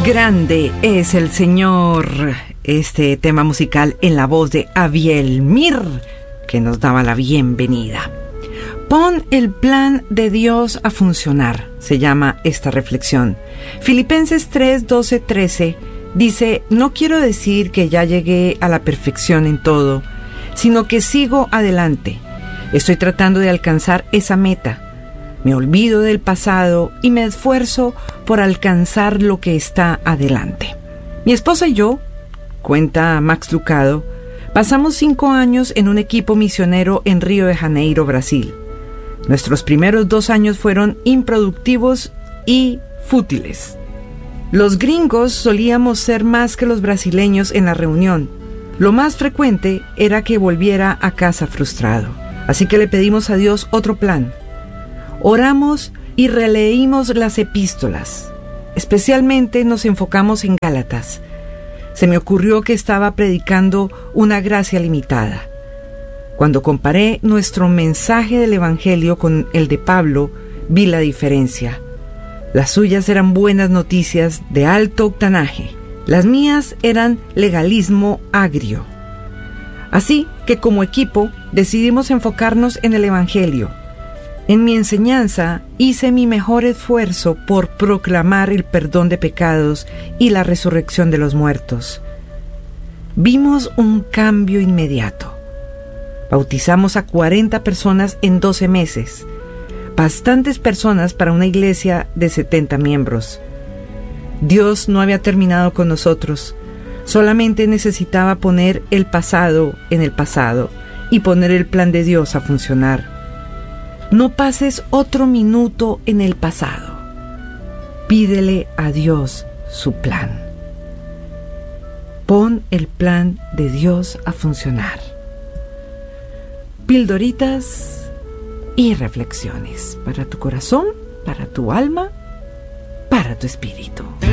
Grande es el Señor. Este tema musical en la voz de Abiel Mir, que nos daba la bienvenida. Pon el plan de Dios a funcionar, se llama esta reflexión. Filipenses 3, 12, 13 dice: no quiero decir que ya llegué a la perfección en todo, sino que sigo adelante. Estoy tratando de alcanzar esa meta. Me olvido del pasado y me esfuerzo por alcanzar lo que está adelante. Mi esposa y yo, cuenta Max Lucado, pasamos 5 años en un equipo misionero en Río de Janeiro, Brasil. Nuestros primeros 2 años fueron improductivos y fútiles. Los gringos solíamos ser más que los brasileños en la reunión. Lo más frecuente era que volviera a casa frustrado. Así que le pedimos a Dios otro plan. Oramos y releímos las epístolas. Especialmente nos enfocamos en Gálatas. Se me ocurrió que estaba predicando una gracia limitada. Cuando comparé nuestro mensaje del Evangelio con el de Pablo, vi la diferencia. Las suyas eran buenas noticias de alto octanaje. Las mías eran legalismo agrio. Así que como equipo decidimos enfocarnos en el Evangelio. En mi enseñanza hice mi mejor esfuerzo por proclamar el perdón de pecados y la resurrección de los muertos. Vimos un cambio inmediato. Bautizamos a 40 personas en 12 meses. Bastantes personas para una iglesia de 70 miembros. Dios no había terminado con nosotros. Solamente necesitaba poner el pasado en el pasado y poner el plan de Dios a funcionar. No pases otro minuto en el pasado. Pídele a Dios su plan. Pon el plan de Dios a funcionar. Pildoritas y reflexiones para tu corazón, para tu alma, para tu espíritu.